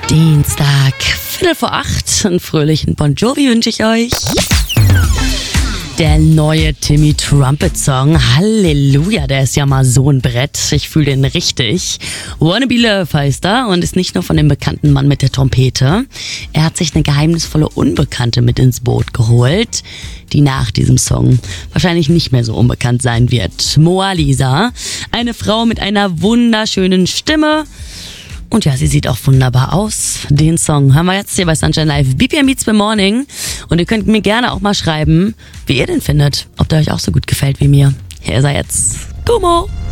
Dienstag, 7:45, einen fröhlichen Bon Jovi wünsche ich euch. Der neue Timmy Trumpet Song, Halleluja, der ist ja mal so ein Brett, ich fühle den richtig. Wanna Be Love heißt er und ist nicht nur von dem bekannten Mann mit der Trompete. Er hat sich eine geheimnisvolle Unbekannte mit ins Boot geholt, die nach diesem Song wahrscheinlich nicht mehr so unbekannt sein wird. Moa Lisa, eine Frau mit einer wunderschönen Stimme. Und ja, sie sieht auch wunderbar aus. Den Song haben wir jetzt hier bei Sunshine Live. BPM Beats by Morning. Und ihr könnt mir gerne auch mal schreiben, wie ihr den findet. Ob der euch auch so gut gefällt wie mir. Hier ist er jetzt. Gummo.